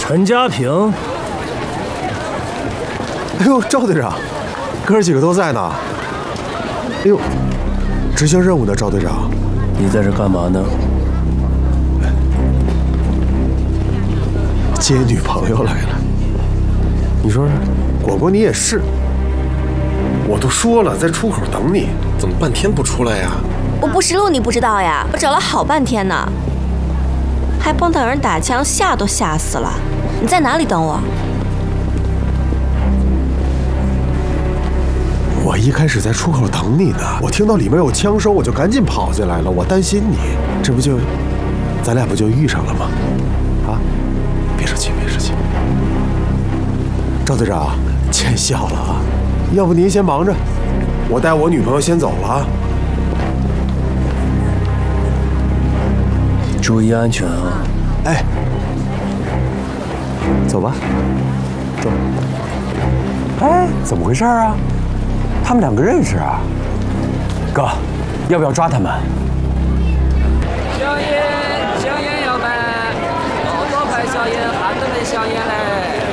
陈家平。 哎呦，赵队长，哥几个都在呢。哎呦，执行任务的赵队长， 你在这干嘛呢？ 接女朋友来了。你说，果果你也是。我都说了，在出口等你，怎么半天不出来呀？ 我不识路你不知道呀，我找了好半天呢，还碰到有人打枪，吓都吓死了。你在哪里等我？ 我一开始在出口等你呢，我听到里面有枪声，我就赶紧跑进来了。我担心你，这不就，咱俩不就遇上了吗？啊，别生气，别生气。赵队长，见笑了啊！要不您先忙着，我带我女朋友先走了啊。 注意安全啊！ 哎，走吧，走。 哎，怎么回事啊？他们两个认识啊？哥，要不要抓他们？ 香烟要卖，好多牌香烟，还得卖香烟嘞。